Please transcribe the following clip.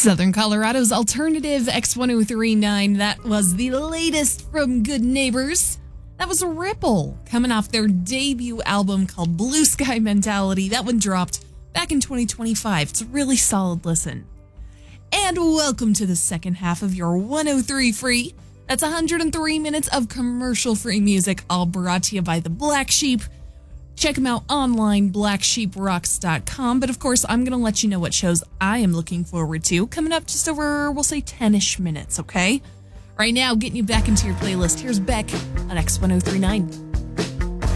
Southern Colorado's alternative X1039. That was the latest from Good Neighbors. That was Ripple, coming off their debut album called Blue Sky Mentality. That one dropped back in 2025. It's a really solid listen. And welcome to the second half of your 103 Free. That's 103 minutes of commercial-free music, all brought to you by the Black Sheep. Check them out online, blacksheeprocks.com. But of course, I'm going to let you know what shows I am looking forward to coming up just over, we'll say, 10-ish minutes, okay? Right now, getting you back into your playlist, here's Beck on X1039.